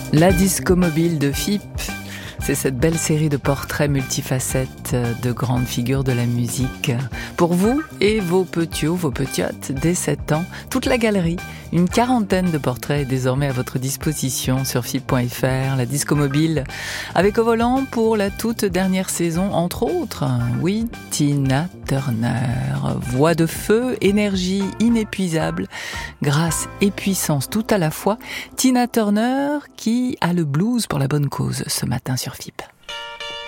La disco mobile de FIP, c'est cette belle série de portraits multifacettes de grandes figures de la musique. Pour vous et vos petits-hauts, vos petiottes, dès 7 ans, toute la galerie, une quarantaine de portraits est désormais à votre disposition sur FIP.fr. La disco mobile, avec au volant pour la toute dernière saison, entre autres, oui, Tina Turner. Voix de feu, énergie inépuisable, grâce et puissance tout à la fois. Tina Turner qui a le blues pour la bonne cause ce matin sur FIP.